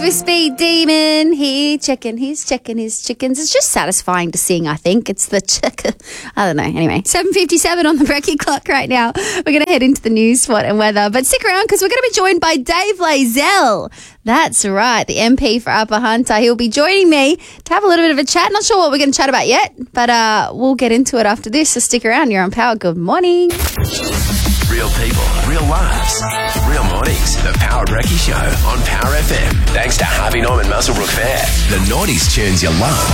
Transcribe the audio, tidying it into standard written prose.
with Speed Demon. He's checking his chickens. It's just satisfying to sing, I think. It's the I don't know. Anyway, 7:57 on the Brekkie clock right now. We're going to head into the news, sport and weather. But stick around because we're going to be joined by Dave Lazell. That's right, the MP for Upper Hunter. He'll be joining me to have a little bit of a chat. Not sure what we're going to chat about yet, but we'll get into it after this. So stick around. You're on Power. Good morning. Real people, real lives, real mornings. The Power Brekkie Show on Power FM. Thanks to Harvey Norman Muswellbrook Fair. The noughties tunes you love